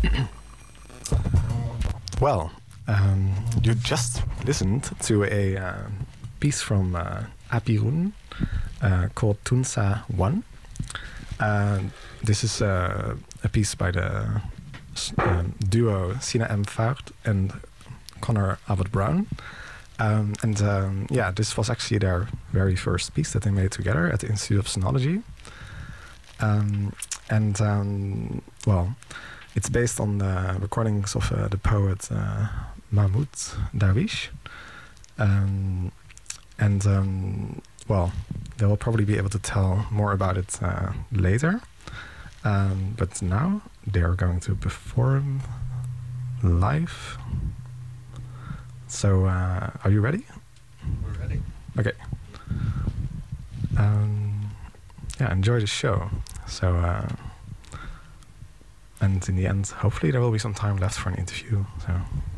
Well, you just listened to a piece from Apirun called Tunsa 1. This is a piece by the duo Sina M. Vaart and Connor Abbott Brown. This was actually their very first piece that they made together at the Institute of Sonology. It's based on the recordings of the poet Mahmoud Darwish. They will probably be able to tell more about it later. But now they are going to perform live. So, are you ready? We're ready. Okay. Enjoy the show. So, and in the end, hopefully there will be some time left for an interview. So.